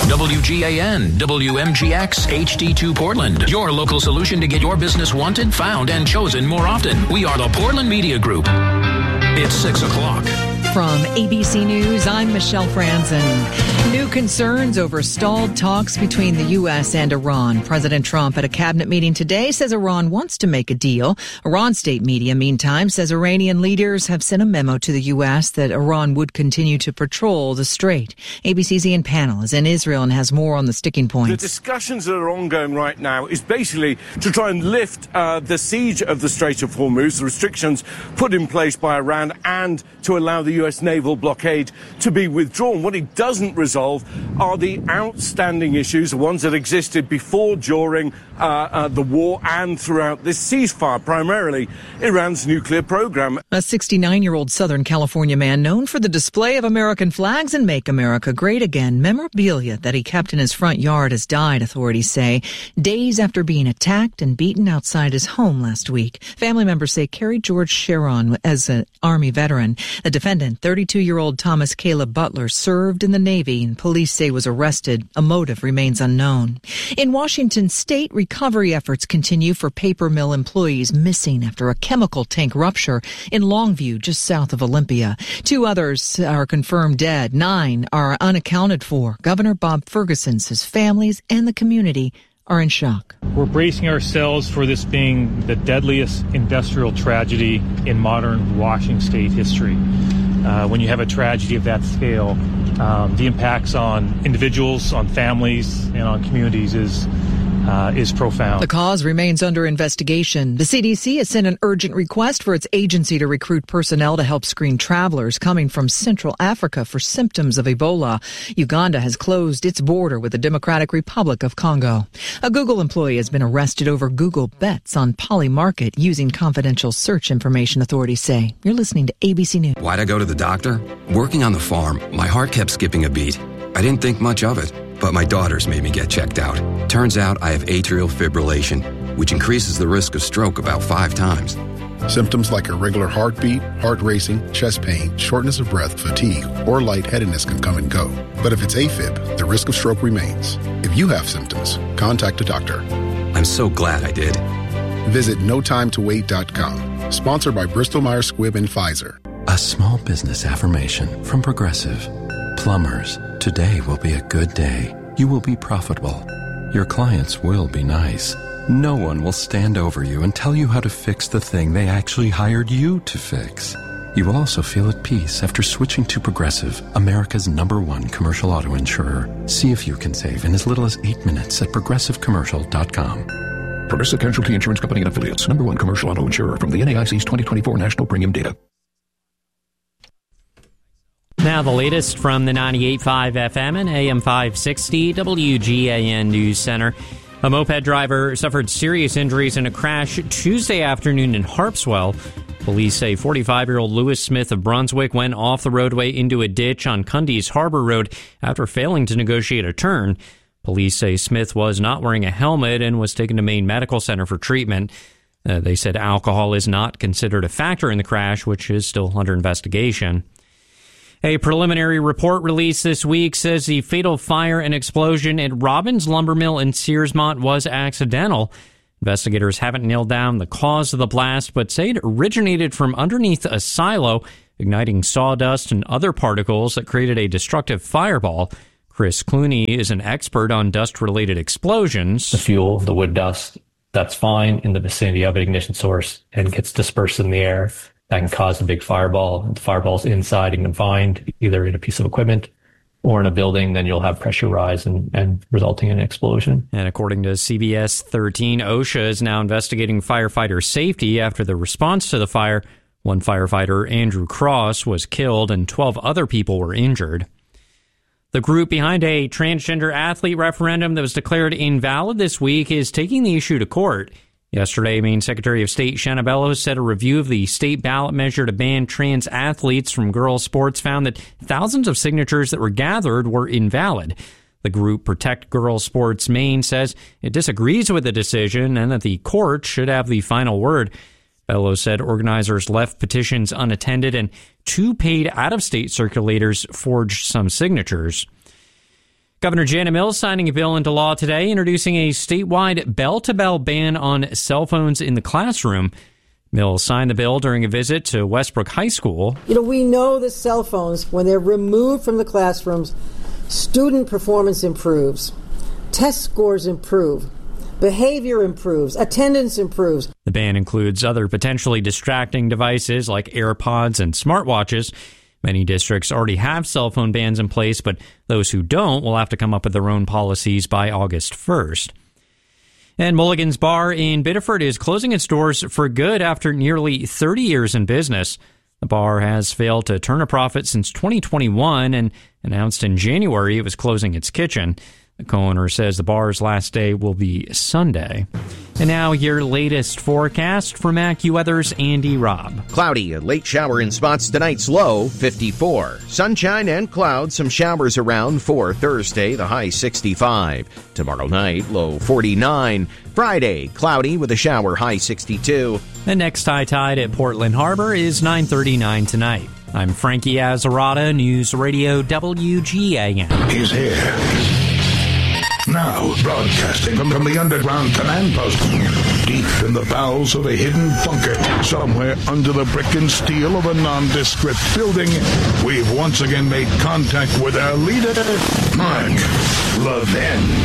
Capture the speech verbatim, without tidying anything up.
W G A N, W M G X, H D two Portland. Your local solution to get your business wanted, found, and chosen more often. We are the Portland Media Group. It's six o'clock. From A B C News, I'm Michelle Franzen. New concerns over stalled talks between the U S and Iran. President Trump at a cabinet meeting today says Iran wants to make a deal. Iran state media, meantime, says Iranian leaders have sent a memo to the U S that Iran would continue to patrol the strait. A B C's Ian Pannell is in Israel and has more on the sticking points. The discussions that are ongoing right now is basically to try and lift uh, the siege of the Strait of Hormuz, the restrictions put in place by Iran, and to allow the U S naval blockade to be withdrawn. What it doesn't resolve are the outstanding issues, the ones that existed before, during uh, uh, the war and throughout this ceasefire, primarily Iran's nuclear program. A sixty-nine-year-old Southern California man known for the display of American flags and Make America Great Again memorabilia that he kept in his front yard has died, authorities say, days after being attacked and beaten outside his home last week. Family members say Kerry George Sharon, as an Army veteran, the defendant, thirty-two-year-old Thomas Caleb Butler, served in the Navy and police say was arrested. A motive remains unknown. In Washington state, recovery efforts continue for paper mill employees missing after a chemical tank rupture in Longview, just south of Olympia. Two others are confirmed dead. Nine are unaccounted for. Governor Bob Ferguson says families and the community are in shock. We're bracing ourselves for this being the deadliest industrial tragedy in modern Washington state history. Uh, when you have a tragedy of that scale, um, the impacts on individuals, on families, and on communities is Uh, is profound. The cause remains under investigation. The C D C has sent an urgent request for its agency to recruit personnel to help screen travelers coming from Central Africa for symptoms of Ebola. Uganda has closed its border with the Democratic Republic of Congo. A Google employee has been arrested over Google bets on Polymarket using confidential search information, authorities say. You're listening to A B C News. Why'd I go to the doctor? Working on the farm, my heart kept skipping a beat. I didn't think much of it. But my daughters made me get checked out. Turns out I have atrial fibrillation, which increases the risk of stroke about five times. Symptoms like irregular heartbeat, heart racing, chest pain, shortness of breath, fatigue, or lightheadedness can come and go. But if it's AFib, the risk of stroke remains. If you have symptoms, contact a doctor. I'm so glad I did. Visit no time to wait dot com. Sponsored by Bristol Myers Squibb and Pfizer. A small business affirmation from Progressive. Plumbers, today will be a good day. You will be profitable. Your clients will be nice. No one will stand over you and tell you how to fix the thing they actually hired you to fix. You will also feel at peace after switching to Progressive, America's number one commercial auto insurer. See if you can save in as little as eight minutes at progressive commercial dot com. Progressive Casualty Insurance Company and Affiliates, number one commercial auto insurer from the N A I C's twenty twenty-four National Premium Data. Now the latest from the ninety-eight point five F M and A M five sixty W G A N News Center. A moped driver suffered serious injuries in a crash Tuesday afternoon in Harpswell. Police say forty-five-year-old Lewis Smith of Brunswick went off the roadway into a ditch on Cundy's Harbor Road after failing to negotiate a turn. Police say Smith was not wearing a helmet and was taken to Maine Medical Center for treatment. Uh, they said alcohol is not considered a factor in the crash, which is still under investigation. A preliminary report released this week says the fatal fire and explosion at Robbins Lumber Mill in Searsmont was accidental. Investigators haven't nailed down the cause of the blast, but say it originated from underneath a silo, igniting sawdust and other particles that created a destructive fireball. Chris Clooney is an expert on dust-related explosions. The fuel, the wood dust, that's fine in the vicinity of an ignition source and gets dispersed in the air. That can cause a big fireball. If the fireball's inside and confined, either in a piece of equipment or in a building, then you'll have pressure rise and, and resulting in an explosion. And according to C B S thirteen, OSHA is now investigating firefighter safety after the response to the fire. One firefighter, Andrew Cross, was killed and twelve other people were injured. The group behind a transgender athlete referendum that was declared invalid this week is taking the issue to court. Yesterday, Maine Secretary of State Shanna Bellows said a review of the state ballot measure to ban trans athletes from girls' sports found that thousands of signatures that were gathered were invalid. The group Protect Girls Sports Maine says it disagrees with the decision and that the court should have the final word. Bellows said organizers left petitions unattended and two paid out-of-state circulators forged some signatures. Governor Janet Mills signing a bill into law today, introducing a statewide bell-to-bell ban on cell phones in the classroom. Mills signed the bill during a visit to Westbrook High School. You know, we know that cell phones, when they're removed from the classrooms, student performance improves, test scores improve, behavior improves, attendance improves. The ban includes other potentially distracting devices like AirPods and smartwatches. Many districts already have cell phone bans in place, but those who don't will have to come up with their own policies by August first. And Mulligan's Bar in Biddeford is closing its doors for good after nearly thirty years in business. The bar has failed to turn a profit since twenty twenty-one and announced in January it was closing its kitchen. The co-owner says the bar's last day will be Sunday. And now your latest forecast from AccuWeather's Andy Robb. Cloudy, a late shower in spots. Tonight's low, fifty-four. Sunshine and clouds, some showers around for Thursday, the high sixty-five. Tomorrow night, low forty-nine. Friday, cloudy with a shower, high sixty-two. The next high tide at Portland Harbor is nine thirty-nine tonight. I'm Frankie Azzarata, News Radio W G A N. He's here. Now, broadcasting from, from the underground command post, deep in the bowels of a hidden bunker, somewhere under the brick and steel of a nondescript building, we've once again made contact with our leader, Mark Levin.